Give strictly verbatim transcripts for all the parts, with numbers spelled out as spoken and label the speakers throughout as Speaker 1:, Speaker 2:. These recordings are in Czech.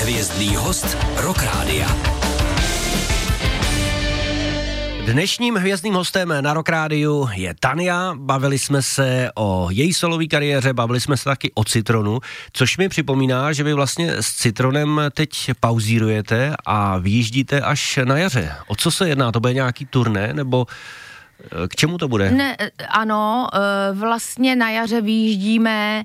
Speaker 1: Hvězdný host Rock Rádia.
Speaker 2: Dnešním hvězdným hostem na Rock Rádiu je Tania. Bavili jsme se o její solové kariéře, bavili jsme se taky o Citronu, což mi připomíná, že vy vlastně s Citronem teď pauzírujete a vyjíždíte až na jaře. O co se jedná? To bude nějaký turné, nebo k čemu to bude?
Speaker 3: Ne, ano, vlastně na jaře vyjíždíme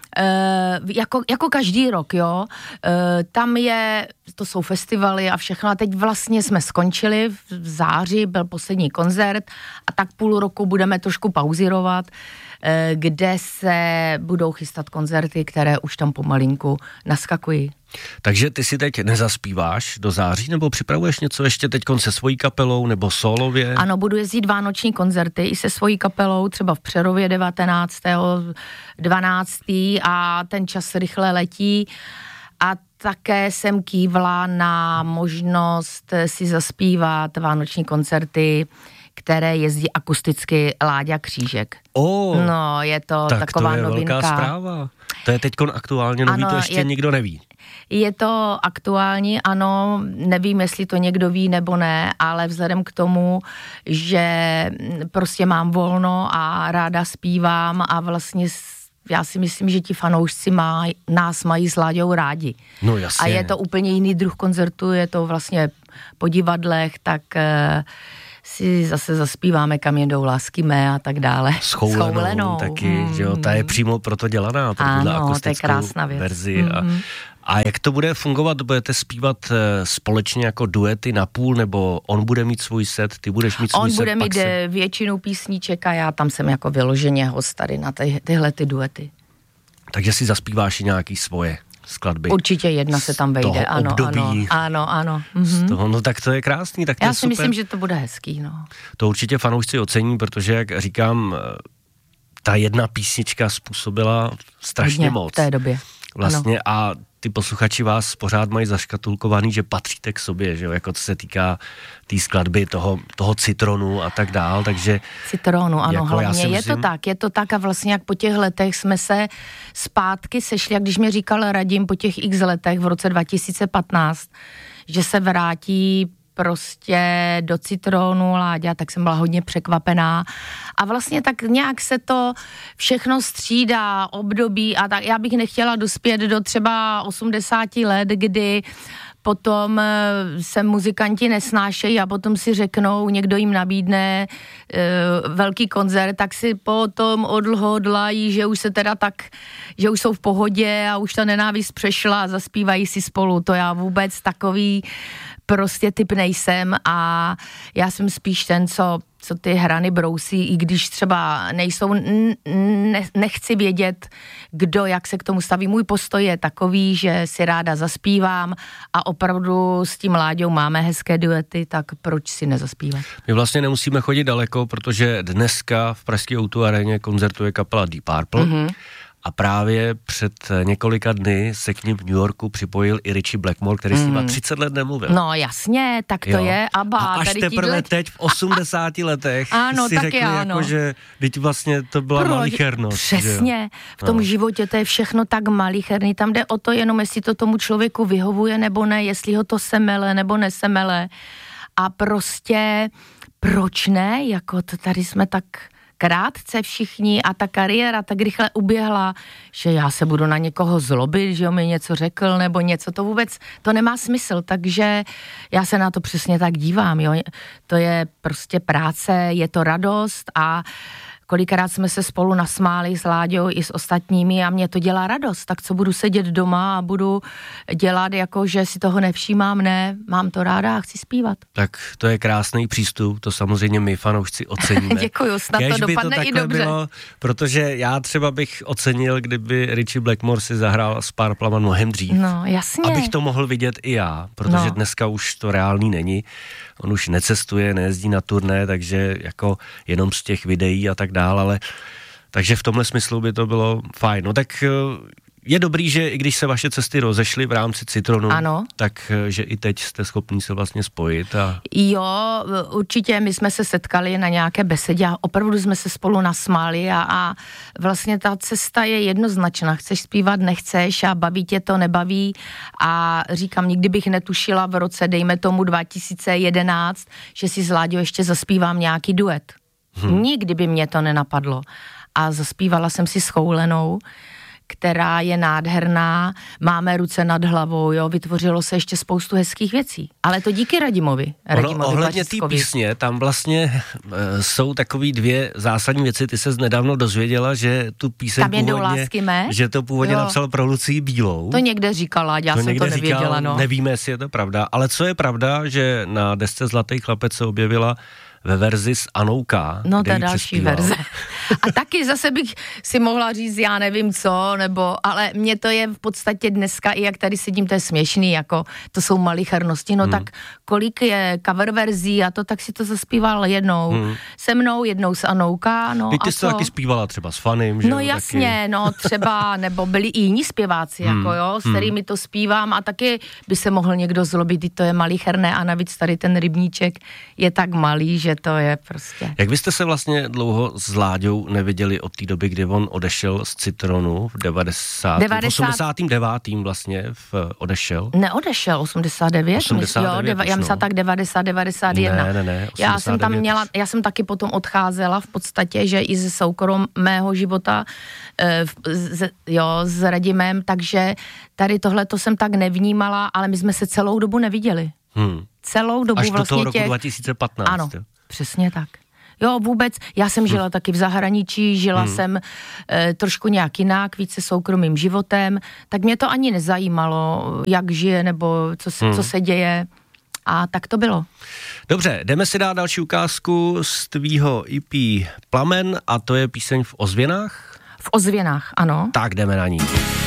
Speaker 3: Uh, jako, jako každý rok, jo. Uh, tam je, to jsou festivaly a všechno a teď vlastně jsme skončili, v září byl poslední koncert a tak půl roku budeme trošku pauzírovat, uh, kde se budou chystat koncerty, které už tam pomalinku naskakují.
Speaker 2: Takže ty si teď nezaspíváš do září, nebo připravuješ něco ještě teďkon se svojí kapelou, nebo solově?
Speaker 3: Ano, budu jezdit vánoční koncerty i se svojí kapelou, třeba v Přerově devatenáctého dvanáctého a ten čas rychle letí. A také jsem kývla na možnost si zaspívat vánoční koncerty, které jezdí akusticky Láďa Křížek.
Speaker 2: Oh,
Speaker 3: no, je to
Speaker 2: tak
Speaker 3: taková
Speaker 2: to je
Speaker 3: novinka.
Speaker 2: Velká zpráva. To je teďkon aktuálně nový, ano, to ještě je, nikdo neví.
Speaker 3: Je to aktuální, ano, nevím, jestli to někdo ví nebo ne, ale vzhledem k tomu, že prostě mám volno a ráda zpívám a vlastně já si myslím, že ti fanoušci má, nás mají s Láďou rádi.
Speaker 2: No jasně.
Speaker 3: A je to úplně jiný druh koncertu, je to vlastně po divadlech, tak uh, si zase zaspíváme Kam jedou lásky mé a tak dále.
Speaker 2: S Choulenou, S Choulenou. taky, mm. že jo, ta je přímo proto dělaná, pro tuhle akustickou verzi.
Speaker 3: Mm-hmm.
Speaker 2: A, a jak to bude fungovat? Budete zpívat uh, společně jako duety na půl, nebo on bude mít svůj set, ty budeš mít svůj
Speaker 3: on
Speaker 2: set?
Speaker 3: On bude mít
Speaker 2: se...
Speaker 3: většinu písniček a já tam jsem jako vyloženě host tady na ty, tyhle ty duety.
Speaker 2: Takže si zaspíváš i nějaký svoje skladby.
Speaker 3: Určitě jedna se tam vejde, ano,
Speaker 2: období.
Speaker 3: ano, ano, ano.
Speaker 2: Mhm. Z toho, no tak to je krásný, tak to
Speaker 3: Já
Speaker 2: je
Speaker 3: si
Speaker 2: super.
Speaker 3: myslím, že to bude hezký, no.
Speaker 2: To určitě fanoušci ocení, protože, jak říkám, ta jedna písnička způsobila strašně
Speaker 3: Hodně,
Speaker 2: moc.
Speaker 3: v té době.
Speaker 2: Vlastně
Speaker 3: ano.
Speaker 2: A ty posluchači vás pořád mají zaškatulkovaný, že patříte k sobě, že jo, jako co se týká té tý skladby, toho, toho Citronu a tak dál, takže...
Speaker 3: Citronu, ano,
Speaker 2: jako
Speaker 3: hlavně, je
Speaker 2: myslím...
Speaker 3: to tak, je to tak a vlastně jak po těch letech jsme se zpátky sešli, jak když mi říkal Radim po těch x letech v roce dva tisíce patnáct, že se vrátí prostě do Citronu Láďa, tak jsem byla hodně překvapená a vlastně tak nějak se to všechno střídá, období a tak já bych nechtěla dospět do třeba osmdesáti let, kdy potom se muzikanti nesnášejí a potom si řeknou, někdo jim nabídne uh, velký koncert, tak si potom odhodlají, že už se teda tak, že už jsou v pohodě a už ta nenávist přešla a zaspívají si spolu. To já vůbec takový prostě typ nejsem a já jsem spíš ten, co, co ty hrany brousí, i když třeba nejsou, ne, nechci vědět, kdo, jak se k tomu staví. Můj postoj je takový, že si ráda zaspívám a opravdu s tím Láďou máme hezké duety, tak proč si nezaspívat?
Speaker 2: My vlastně nemusíme chodit daleko, protože dneska v pražské ó dvě aréně koncertuje kapela Deep Purple. Mm-hmm. A právě před několika dny se k ním v New Yorku připojil i Richie Blackmore, který s nima třicet let nemluvil.
Speaker 3: No jasně, tak to jo. je. Aba,
Speaker 2: a až
Speaker 3: tady
Speaker 2: teprve
Speaker 3: tíhle...
Speaker 2: teď v osmdesáti letech
Speaker 3: ano,
Speaker 2: si řekli, jako, že teď vlastně to byla
Speaker 3: Proč?
Speaker 2: malichernost.
Speaker 3: Přesně. V tom no. životě to je všechno tak malicherný. Tam jde o to jenom, jestli to tomu člověku vyhovuje nebo ne, jestli ho to semele nebo nesemele. A prostě proč ne? Jako to tady jsme tak... krátce všichni a ta kariéra tak rychle uběhla, že já se budu na někoho zlobit, že on mi něco řekl nebo něco, to vůbec, to nemá smysl, takže já se na to přesně tak dívám, jo. To je prostě práce, je to radost a kolikrát jsme se spolu nasmáli s Láďou i s ostatními a mě to dělá radost, tak co budu sedět doma a budu dělat jako, že si toho nevšímám, ne, mám to ráda a chci zpívat.
Speaker 2: Tak to je krásný přístup, to samozřejmě my fanoušci oceníme.
Speaker 3: Děkuju, snad
Speaker 2: Kéž
Speaker 3: to dopadne
Speaker 2: to
Speaker 3: i dobře.
Speaker 2: Bylo, protože já třeba bych ocenil, kdyby Richie Blackmore si zahrál s Purplema mnohem dřív.
Speaker 3: No, jasně.
Speaker 2: Abych to mohl vidět i já, protože no. dneska už to reálný není. On už necestuje, nejezdí na turné, takže jako jenom z těch videí a tak dál, ale takže v tomhle smyslu by to bylo fajn. No tak je dobrý, že i když se vaše cesty rozešly v rámci Citronu,
Speaker 3: ano.
Speaker 2: tak že i teď jste schopní se vlastně spojit. A...
Speaker 3: Jo, určitě my jsme se setkali na nějaké besedě a opravdu jsme se spolu nasmáli a, a vlastně ta cesta je jednoznačná. Chceš zpívat, nechceš a baví tě to, nebaví a říkám, nikdy bych netušila v roce, dejme tomu dva tisíce jedenáct, že si s Láďou ještě zaspívám nějaký duet. Hmm. Nikdy by mě to nenapadlo. A zaspívala jsem si s Choulenou, která je nádherná, máme ruce nad hlavou, jo, vytvořilo se ještě spoustu hezkých věcí. Ale to díky Radimovi. Radimovi
Speaker 2: ono, ohledně té písně, tam vlastně e, jsou takový dvě zásadní věci. Ty ses nedávno dozvěděla, že tu píseň
Speaker 3: tam
Speaker 2: původně, že to původně jo. napsal pro Lucii Bílou.
Speaker 3: To někde říkala, já to jsem to nevěděla, říkal, no.
Speaker 2: Nevíme, jestli je to pravda, ale co je pravda, že na desce Zlatý chlapec se objevila ve verzi s Anou K.
Speaker 3: No to je další verze. A taky zase bych si mohla říct, já nevím co, nebo, ale mně to je v podstatě dneska, i jak tady sedím, to je směšný, jako to jsou malichernosti, no hmm. tak kolik je cover verzí a to, tak si to zaspíval jednou hmm. se mnou, jednou s Anou K. No
Speaker 2: ty jsi to taky zpívala třeba s Fanym, že
Speaker 3: no
Speaker 2: jo,
Speaker 3: jasně,
Speaker 2: taky.
Speaker 3: no třeba, nebo byli i jiní zpěváci, hmm. jako jo, s kterými to zpívám a taky by se mohl někdo zlobit, to je malicherné a navíc tady ten rybníček je tak malý, že to je prostě.
Speaker 2: Jak vy jste se vlastně dlouho s Láďou neviděli od té doby, kdy on odešel z Citronu v devadesátém devadesát osmdesátém devátém vlastně v, odešel?
Speaker 3: Neodešel, osmdesát devět,
Speaker 2: osmdesát devět
Speaker 3: jo, deva, já myslím tak devadesát, devadesát jedna.
Speaker 2: Ne, ne, ne,
Speaker 3: já jsem tam měla, já jsem taky potom odcházela v podstatě, že i ze soukromého života, e, z, jo, s Radimem, takže tady tohleto jsem tak nevnímala, ale my jsme se celou dobu neviděli. Hmm. Celou dobu
Speaker 2: až
Speaker 3: vlastně
Speaker 2: do toho roku
Speaker 3: těch...
Speaker 2: dva tisíce patnáct.
Speaker 3: Ano,
Speaker 2: jo.
Speaker 3: Přesně tak. Jo, vůbec, já jsem žila hmm. taky v zahraničí, žila hmm. jsem e, trošku nějak jinak, více soukromým životem, tak mě to ani nezajímalo, jak žije nebo co se, hmm. co se děje a tak to bylo.
Speaker 2: Dobře, jdeme si dát další ukázku z tvýho E P Plamen a to je píseň v ozvěnách?
Speaker 3: V ozvěnách, ano.
Speaker 2: Tak jdeme na ní.